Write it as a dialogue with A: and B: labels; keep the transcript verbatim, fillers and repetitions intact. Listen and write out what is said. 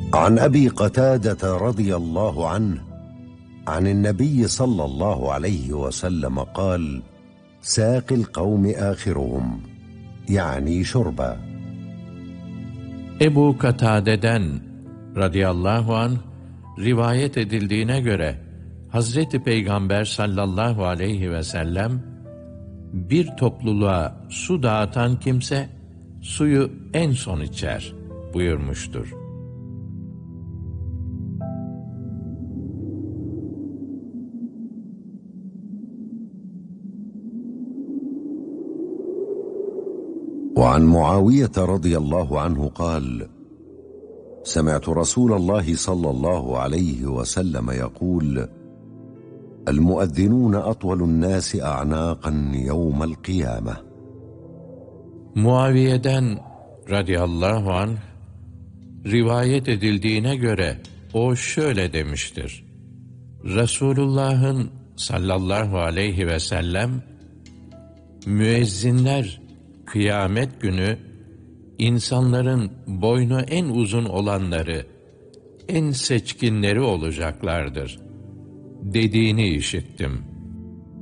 A: عن أبي قتادة رضي الله عنه عن النبي صلى الله عليه وسلم قال: ساقي القوم آخرهم، يعني şurba.
B: Ebu Katade'den radıyallahu anh rivayet edildiğine göre Hazreti Peygamber sallallahu aleyhi ve sellem bir topluluğa su dağıtan kimse suyu en son içer buyurmuştur.
A: وعن معاوية رضي الله عنه قال: سمعت رسول الله صلى الله عليه وسلم يقول: المؤذنون أطول الناس أعناقا يوم القيامة.
B: Muaviye'den radıyallahu anh rivayet edildiğine göre o şöyle demiştir: Resulullah'ın sallallahu aleyhi ve sellem, müezzinler kıyamet günü insanların boynu en uzun olanları, en seçkinleri olacaklardır dediğini işittim.